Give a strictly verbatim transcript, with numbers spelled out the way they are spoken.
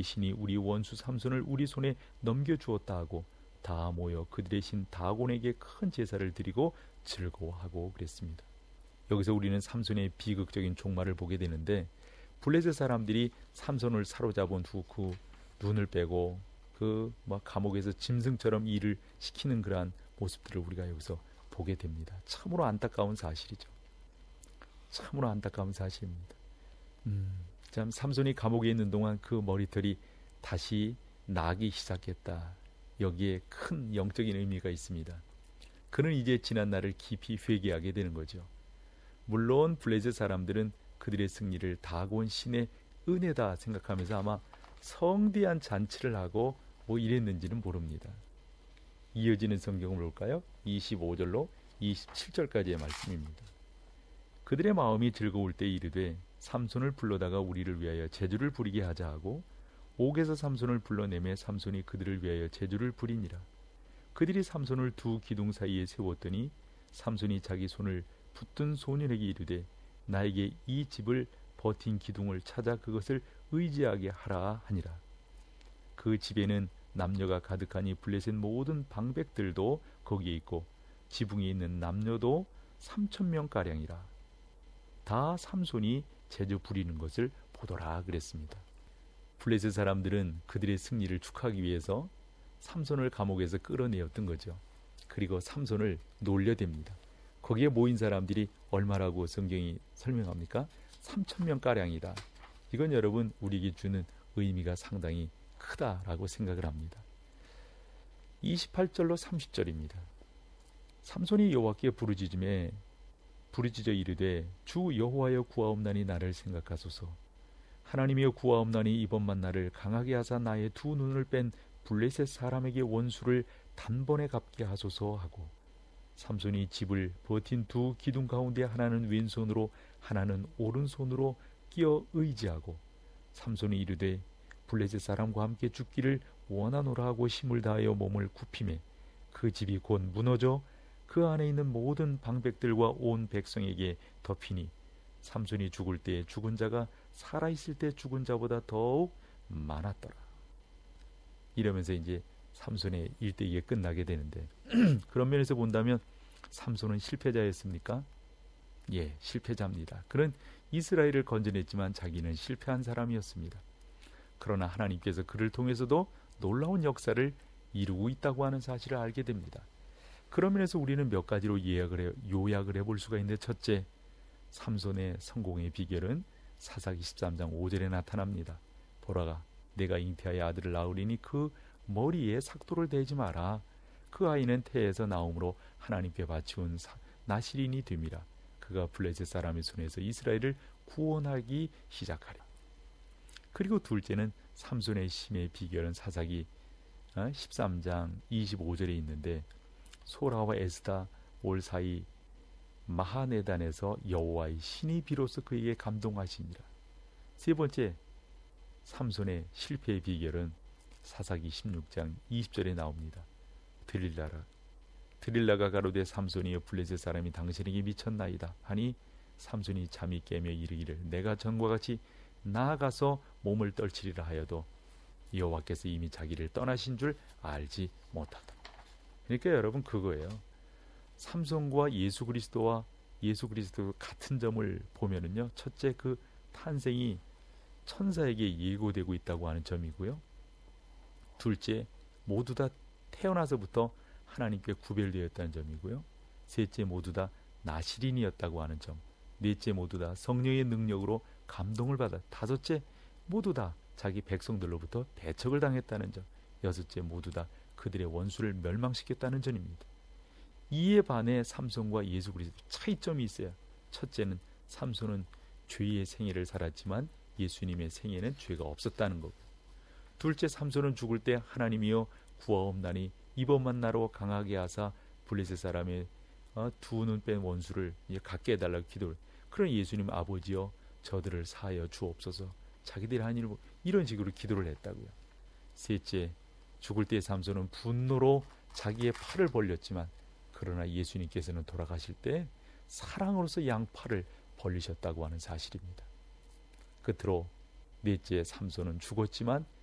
신이 우리 원수 삼손을 우리 손에 넘겨주었다 하고 다 모여 그들의 신 다곤에게 큰 제사를 드리고 즐거워하고 그랬습니다. 여기서 우리는 삼손의 비극적인 종말을 보게 되는데, 블레셋 사람들이 삼손을 사로잡은 후 그 눈을 빼고 그 뭐 감옥에서 짐승처럼 일을 시키는 그러한 모습들을 우리가 여기서 보게 됩니다. 참으로 안타까운 사실이죠. 참으로 안타까운 사실입니다. 음, 참 삼손이 감옥에 있는 동안 그 머리털이 다시 나기 시작했다. 여기에 큰 영적인 의미가 있습니다. 그는 이제 지난 날을 깊이 회개하게 되는 거죠. 물론 블레셋 사람들은 그들의 승리를 다곤 신의 은혜다 생각하면서 아마 성대한 잔치를 하고 뭐 이랬는지는 모릅니다. 이어지는 성경을 볼까요? 이십오 절로 이십칠 절까지의 말씀입니다. 그들의 마음이 즐거울 때 이르되 삼손을 불러다가 우리를 위하여 제주를 부리게 하자 하고 옥에서 삼손을 불러내매 삼손이 그들을 위하여 제주를 부리니라. 그들이 삼손을 두 기둥 사이에 세웠더니 삼손이 자기 손을 붙든 소년에게 이르되 나에게 이 집을 버틴 기둥을 찾아 그것을 의지하게 하라 하니라. 그 집에는 남녀가 가득하니 블레셋 모든 방백들도 거기에 있고 지붕에 있는 남녀도 삼천 명가량이라. 다 삼손이 제주 부리는 것을 보더라 그랬습니다. 블레셋 사람들은 그들의 승리를 축하하기 위해서 삼손을 감옥에서 끌어내었던 거죠. 그리고 삼손을 놀려댑니다. 거기에 모인 사람들이 얼마라고 성경이 설명합니까? 삼천 명가량이다. 이건 여러분 우리에게 주는 의미가 상당히 크다라고 생각을 합니다. 이십팔 절로 삼십 절입니다. 삼손이 여호와께 부르짖음에 부르짖어 이르되 주 여호와여 구하옵나니 나를 생각하소서. 하나님이여 구하옵나니 이번만 나를 강하게 하사 나의 두 눈을 뺀 블레셋 사람에게 원수를 단번에 갚게 하소서 하고 삼손이 집을 버틴 두 기둥 가운데 하나는 왼손으로 하나는 오른손으로 끼어 의지하고 삼손이 이르되 블레셋 사람과 함께 죽기를 원하노라 하고 힘을 다하여 몸을 굽히매 그 집이 곧 무너져 그 안에 있는 모든 방백들과 온 백성에게 덮이니 삼손이 죽을 때 죽은 자가 살아있을 때 죽은 자보다 더욱 많았더라. 이러면서 이제 삼손의 일대기가 끝나게 되는데 그런 면에서 본다면 삼손은 실패자였습니까? 예, 실패자입니다. 그는 이스라엘을 건져냈지만 자기는 실패한 사람이었습니다. 그러나 하나님께서 그를 통해서도 놀라운 역사를 이루고 있다고 하는 사실을 알게 됩니다. 그런 면에서 우리는 몇 가지로 요약을, 해, 요약을 해볼 수가 있는데, 첫째, 삼손의 성공의 비결은 사사기 십삼 장 오 절에 나타납니다. 보라가 내가 잉태하여 아들을 낳으리니 그 머리에 삭도를 대지 마라. 그 아이는 태에서 나옴으로 하나님께 바치온 나실인이 됨이라. 그가 블레셋 사람의 손에서 이스라엘을 구원하기 시작하리. 그리고 둘째는 삼손의 힘의 비결은 사사기 십삼 장 이십오 절에 있는데 소라와 에스다 올 사이 마하네단에서 여호와의 신이 비로소 그에게 감동하시니라. 세 번째, 삼손의 실패의 비결은 사사기 십육 장 이십 절에 나옵니다. 드릴라라 드릴라가 가로되 삼손이여 블레셋 사람이 당신에게 미쳤나이다 하니 삼손이 잠이 깨며 이르기를 내가 전과 같이 나아가서 몸을 떨치리라 하여도 여호와께서 이미 자기를 떠나신 줄 알지 못하다. 그러니까 여러분 그거예요. 삼손과 예수 그리스도와 예수 그리스도 같은 점을 보면은요, 첫째 그 탄생이 천사에게 예고되고 있다고 하는 점이고요. 둘째, 모두 다 태어나서부터 하나님께 구별되었다는 점이고요. 셋째, 모두 다 나실인이었다고 하는 점. 넷째, 모두 다 성령의 능력으로 감동을 받아. 다섯째, 모두 다 자기 백성들로부터 배척을 당했다는 점. 여섯째, 모두 다 그들의 원수를 멸망시켰다는 점입니다. 이에 반해 삼손과 예수 그리스도 차이점이 있어요. 첫째는 삼손은 죄의 생애를 살았지만 예수님의 생애는 죄가 없었다는 거고, 둘째, 삼손은 죽을 때 하나님이여 구하옵나니 이번만 나로 강하게 하사 블레셋 사람의 어, 두 눈 뺀 원수를 이제 갖게 해달라고 기도를. 그런 예수님 아버지여 저들을 사하여 주옵소서. 자기들이 한 일을 이런 식으로 기도를 했다고요. 셋째, 죽을 때 삼손은 분노로 자기의 팔을 벌렸지만 그러나 예수님께서는 돌아가실 때 사랑으로서 양팔을 벌리셨다고 하는 사실입니다. 끝으로 넷째, 삼손은 죽었지만